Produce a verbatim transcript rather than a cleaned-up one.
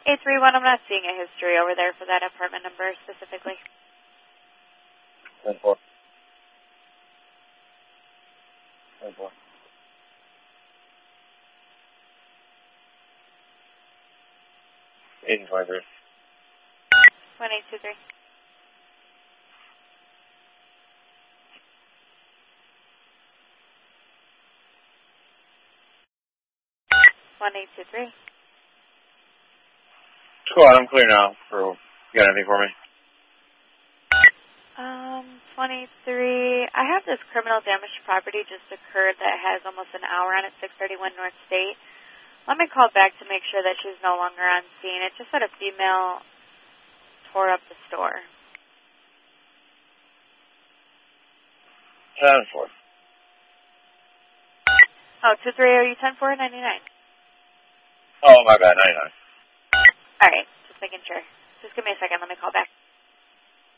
eight three one, I'm not seeing a history over there for that apartment number specifically. ten four. ten four. eight and twenty-three. one eight two three. one eight two three. Squad, I'm clear now. For, you got anything for me? Um, twenty-three. I have this criminal damage to property just occurred that has almost an hour on it, six thirty-one North State. Let me call back to make sure that she's no longer on scene. It just said a female tore up the store. ten four. Oh, two three, are you ten four ninety-nine? Oh, my bad, ninety-nine. All right, just making sure. Just give me a second. Let me call back.